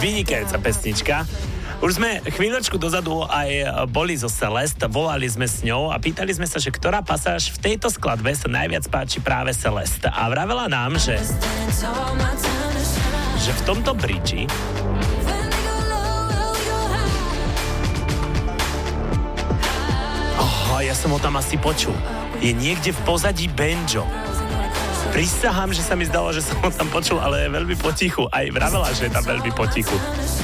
Vynikajúca pesnička. Už sme chvíľočku dozadu aj boli zo Celeste, volali sme s ňou a pýtali sme sa, že ktorá pasáž v tejto skladbe sa najviac páči práve Celeste. A vravela nám, že v tomto bridži ja som ho tam asi počul. Je niekde v pozadí banjo. Prisahám, že sa mi zdalo, že som ho tam počul, ale je veľmi potichu. Aj vravela, že je tam veľmi potichu.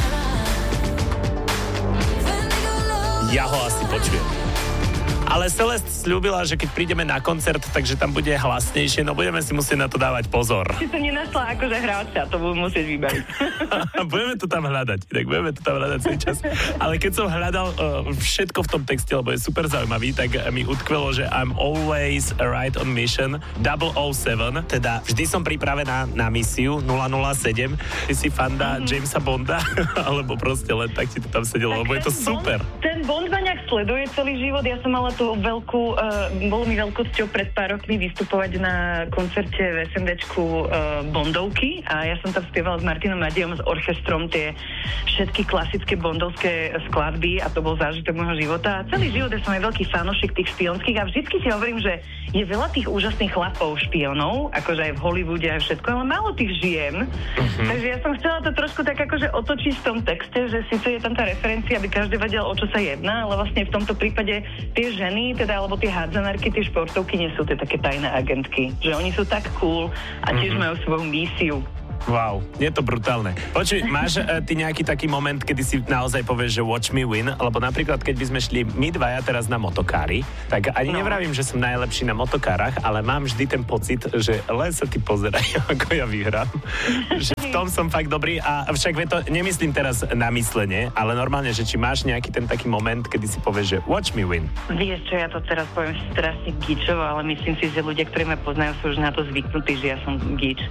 Ja ho asi počujem. Ale Celeste sľúbila, že keď prídeme na koncert, takže tam bude hlasnejšie, no budeme si musieť na to dávať pozor. Si to nenašla akože hráča, to budú musieť vybaviť. Budeme to tam hľadať, celý čas. Ale keď som hľadal všetko v tom texte, lebo je super zaujímavý, tak mi utkvelo, že I'm always right on mission 007, teda vždy som pripravená na misiu 007. Ty si fanda Jamesa Bonda? Alebo proste len tak ti to tam sedelo, lebo je to super. Ten Bond ma nejak sleduje celý život, ja som mala tú bolo mi veľkou cťou pred pár rokmi vystupovať na koncerte v SMDčku Bondovky a ja som tam spievala s Martinom Madiom s orchestrom tie všetky klasické bondovské skladby a to bol zážitok môjho života. A celý život ja som aj veľký fanošik tých špionských a vždycky si hovorím, že je veľa tých úžasných chlapov špionov, akože aj v Hollywoode a všetko, ale málo tých žien. Takže ja som chcela to trošku tak akože otočiť v tom texte, že síce je tam tá referencia, aby každý vedel, o čo sa jedná, ale vlastne v tomto prípade tie ženy, teda alebo tie hádzanárky, tie športovky nie sú tie také tajné agentky. Že oni sú tak cool a tiež majú svoju misiu. Wow, je to brutálne. Počuj, máš ty nejaký taký moment, kedy si naozaj povieš, že watch me win? Lebo napríklad, keď by sme šli my dvaja teraz na motokári, tak ani nevravím, že som najlepší na motokárach, ale mám vždy ten pocit, že len sa ty pozerajú, ako ja vyhrám. Že v tom som fakt dobrý a však to nemyslím teraz na myslenie, ale normálne, že či máš nejaký ten taký moment, kedy si povieš, že watch me win? Vieš čo, ja to teraz poviem strašne gíčovo, ale myslím si, že ľudia, ktorí ma poznajú, sú už na to zvyknutí, že ja som gíč.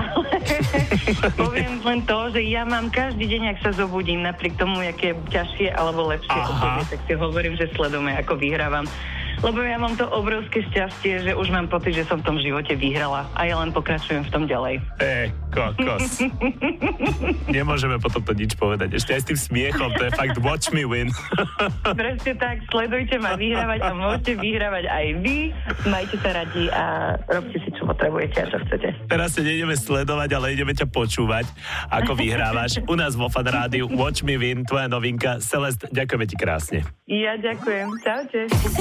Poviem len to, že ja mám každý deň, ak sa zobudím, napriek tomu, aké ťažšie alebo lepšie obdobie, tak si hovorím, že sledujeme, ako vyhrávam. Lebo ja mám to obrovské šťastie, že už mám pocit, že som v tom živote vyhrala a ja len pokračujem v tom ďalej. Kokos. Nemôžeme potom to nič povedať. Ešte aj s tým smiechom, to je fakt watch me win. Presne tak, sledujte ma vyhrávať a môžete vyhrávať aj vy. Majte sa radi a robte si, čo potrebujete a čo chcete. Teraz sa nejdeme sledovať, ale ideme ťa počúvať, ako vyhrávaš. U nás vo Fan Rádiu Watch me win, tvoja novinka. Celeste, ďakujeme ti krásne. Ja ďakujem. Čaute.